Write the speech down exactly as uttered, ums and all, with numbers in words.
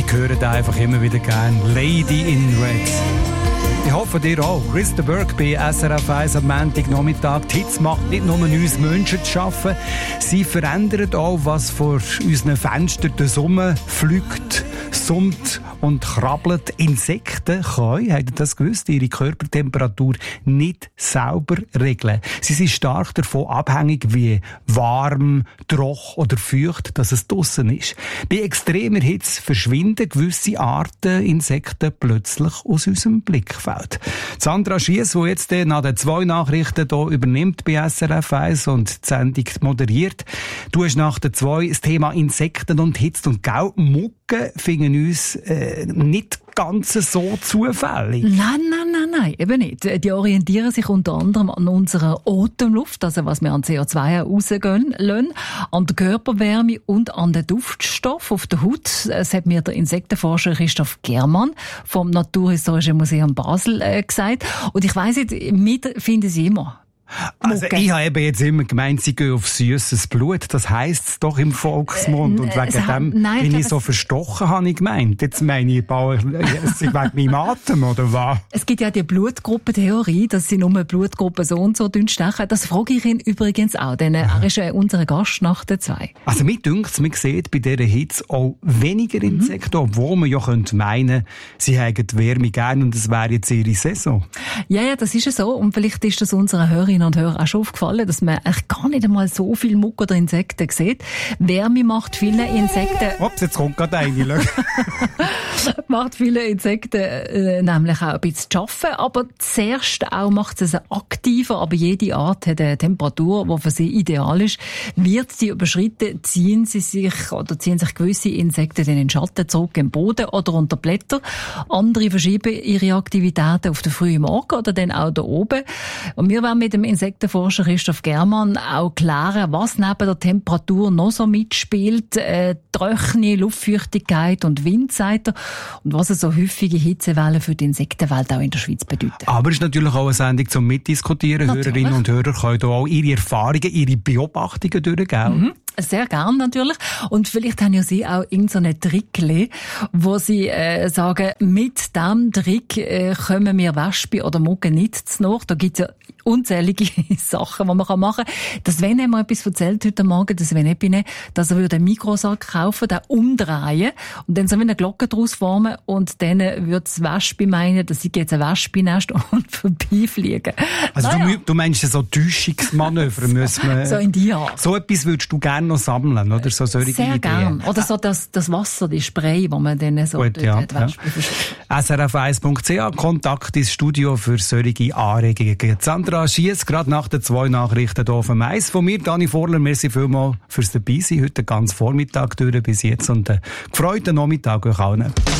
höre den einfach immer wieder gern. Lady in Red. Ich hoffe, dir auch. Chris de Burgh bei S R F eins am Montagnachmittag. Die Hitze macht nicht nur uns Menschen zu arbeiten, sie verändert auch, was vor unseren Fenstern der Sonne fliegt, summt und krabbelt. Insekten können, habt ihr das gewusst, ihre Körpertemperatur nicht sauber regeln. Sie sind stark davon abhängig, wie warm, trocken oder feucht dass es draussen ist. Bei extremer Hitze verschwinden gewisse Arten Insekten plötzlich aus unserem Blickfeld. Sandra Schiess, die jetzt nach den zwei Nachrichten hier übernimmt bei S R F eins und die Sendung moderiert. Du hast nach den zwei das Thema Insekten und Hitze und Gau. Mucken finden uns äh, nicht ganz so zufällig. Nein, nein, nein, nein, eben nicht. Die orientieren sich unter anderem an unserer Atemluft, also was wir an C O zwei rausgehen lassen, an der Körperwärme und an den Duftstoff auf der Haut. Das hat mir der Insektenforscher Christoph Germann vom Naturhistorischen Museum Basel äh, gesagt. Und ich weiss nicht, mit finden sie immer. Also Mucke. ich habe eben jetzt immer gemeint, sie gehen auf süßes Blut. Das heisst es doch im Volksmund. Und wegen äh, dem nein, bin ich ich so verstochen, habe ich gemeint. Jetzt meine ich, es ist wegen meinem Atem, oder was? Es gibt ja die Blutgruppentheorie, dass sie nur Blutgruppen so und so stechen. Das frage ich ihn übrigens auch, denn er ist äh, unser Gast nach der zwei. Also mir dünkt es, man sieht bei dieser Hitze auch weniger Insekten, mhm. obwohl man ja könnte meinen, sie hätten die Wärme gerne und es wäre jetzt ihre Saison. Ja, ja, das ist ja so. Und vielleicht ist das unseren Hörerinnen und Hörern auch schon aufgefallen, dass man eigentlich gar nicht einmal so viel Muck oder Insekten sieht. Wärme macht viele Insekten... Ups, jetzt kommt gerade eine. macht viele Insekten äh, nämlich auch ein bisschen zu arbeiten. Aber zuerst auch macht es sie aktiver. Aber jede Art hat eine Temperatur, die für sie ideal ist. Wird sie überschritten, ziehen sie sich oder ziehen sich gewisse Insekten in den Schatten zurück im Boden oder unter Blätter. Andere verschieben ihre Aktivitäten auf den frühen Morgen oder dann auch da oben. Und wir werden mit dem Insektenforscher Christoph Germann auch klären, was neben der Temperatur noch so mitspielt. Äh, trockene Luftfeuchtigkeit und Wind, sagt er. Und was so häufige Hitzewellen für die Insektenwelt auch in der Schweiz bedeuten. Aber es ist natürlich auch eine Sendung zum Mitdiskutieren. Natürlich. Hörerinnen und Hörer können hier auch ihre Erfahrungen, ihre Beobachtungen durchgeben. Mhm. Sehr gern natürlich. Und vielleicht haben ja Sie auch irgendeine Trickle, wo Sie äh, sagen, mit diesem Trick äh, kommen wir Wespen oder Mucken nicht zu nach. Da gibt es ja unzählige Sachen, die man machen kann. Das Sven hat mir etwas erzählt heute Morgen, das Sven Epine, dass er würde einen Mikrosack kaufen, den umdrehen und dann so wie eine Glocke daraus formen und dann würde das Wespe meinen, dass sie jetzt ein Wespennest und vorbeifliegen. Also naja. du, du meinst so Täuschungsmanöver müssen wir... So in die Art. So etwas würdest du gerne noch sammeln, oder? So solche Sehr Ideen. gern. Oder so das, das Wasser, die Spray, wo man dann so Gut, ja, ja. S R F eins Punkt C A, Kontakt ins Studio für solche Anregungen. Sandra Schiess, gerade nach den zwei Nachrichten hier auf dem Eis. Von mir, Dani Vorler, merci vielmals fürs Dabeisein. Heute ganz Vormittag durch bis jetzt und einen gefreuten Nachmittag euch allen.